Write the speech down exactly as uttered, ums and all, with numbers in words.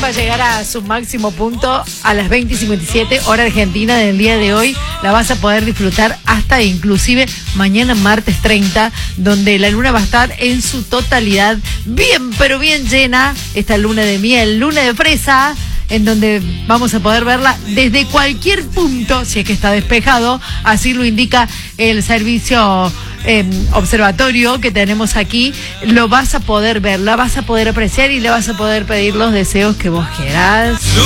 va a llegar a su máximo punto a las veinte y cincuenta y siete, hora argentina del día de hoy. La vas a poder disfrutar hasta inclusive mañana martes treinta, donde la luna va a estar en su totalidad bien, pero bien llena. Esta luna de miel, luna de fresa, en donde vamos a poder verla desde cualquier punto, si es que está despejado. Así lo indica el servicio eh, observatorio que tenemos aquí. Lo vas a poder ver, la vas a poder apreciar y le vas a poder pedir los deseos que vos quieras.